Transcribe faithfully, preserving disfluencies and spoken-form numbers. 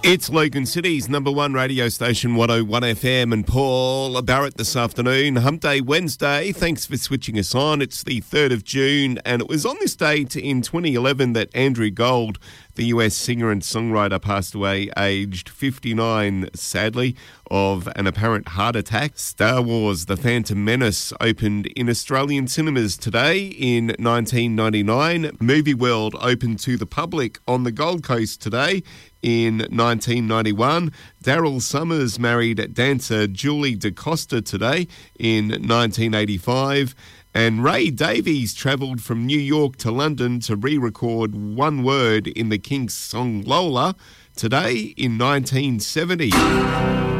It's Logan City's number one radio station, one oh one F M, and Paul Barrett this afternoon. Hump Day Wednesday. Thanks for switching us on. It's the third of June, and it was on this date in twenty eleven that Andrew Gold, the U S singer and songwriter, passed away aged fifty-nine, sadly, of an apparent heart attack. Star Wars: The Phantom Menace opened in Australian cinemas today in nineteen ninety-nine. Movie World opened to the public on the Gold Coast today in nineteen ninety-one. Daryl Summers married dancer Julie DaCosta today in nineteen eighty-five. And Ray Davies travelled from New York to London to re-record One Word in the Kinks' song Lola today in nineteen seventy.